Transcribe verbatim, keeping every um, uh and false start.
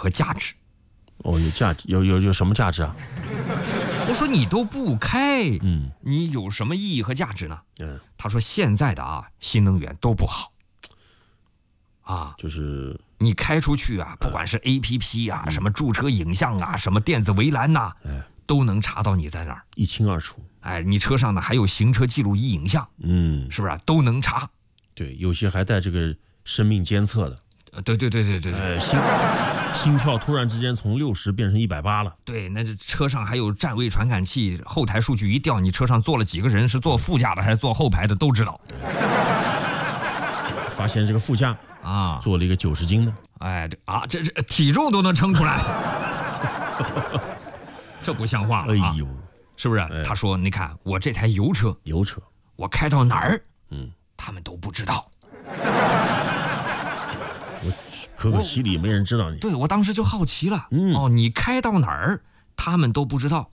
和价值。 哦，有价值，有有有什么价值啊？ 我说你都不开， 嗯， 你有什么意义和价值呢？ 嗯， 他说现在的啊新能源都不好，啊， 就是你开出去啊，不管是 A P P 啊，什么驻车影像啊，什么电子围栏呐、 哎， 都能查到你在哪儿， 一清二楚。 哎，你车上呢还有行车记录仪影像， 嗯， 是不是都能查？ 对，有些还带这个生命监测的。 呃，对对对对对对， 哎，心心跳突然之间从六十变成一百八了。 对，那这车上还有站位传感器，后台数据一调，你车上坐了几个人，是坐副驾的还是坐后排的都知道。 发现这个副驾啊， 坐了一个九十斤的， 哎，对啊，这这体重都能称出来，这不像话了啊！ 哎呦， 是不是？ 哎、 他说：“你看我这台油车， 油车， 我开到哪儿， 嗯， 他们都不知道。 我可可西里没人知道你。 对，我当时就好奇了， 嗯， 哦，你开到哪儿，他们都不知道。